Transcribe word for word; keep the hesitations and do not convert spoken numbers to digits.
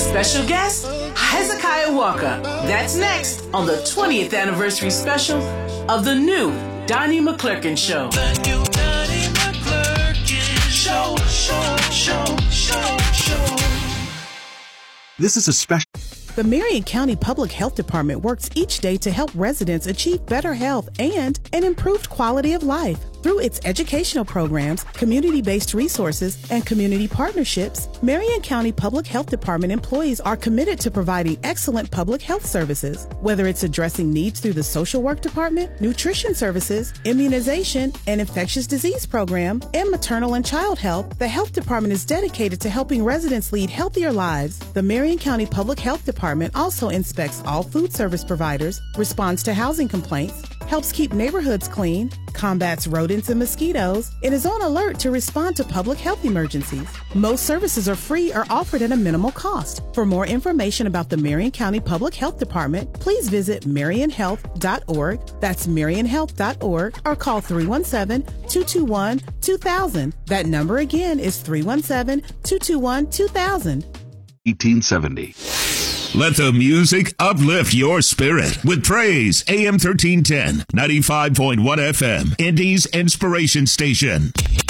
Special guest, Hezekiah Walker. That's next on the twentieth anniversary special of the new Donnie McClurkin Show. The new Donnie McClurkin Show, show, show, show, show. This is a special... The Marion County Public Health Department works each day to help residents achieve better health and an improved quality of life. Through its educational programs, community-based resources, and community partnerships, Marion County Public Health Department employees are committed to providing excellent public health services. Whether it's addressing needs through the social work department, nutrition services, immunization, and infectious disease program, and maternal and child health, the health department is dedicated to helping residents lead healthier lives. The Marion County Public Health Department also inspects all food service providers, responds to housing complaints, helps keep neighborhoods clean, combats rodents and mosquitoes, and is on alert to respond to public health emergencies. Most services are free or offered at a minimal cost. For more information about the Marion County Public Health Department, please visit marion health dot org. That's marion health dot org, or call three one seven, two two one, two thousand. That number again is three one seven, two two one, two thousand. eighteen seventy. Let the music uplift your spirit with praise. A M thirteen ten, ninety-five point one F M, Indy's Inspiration Station.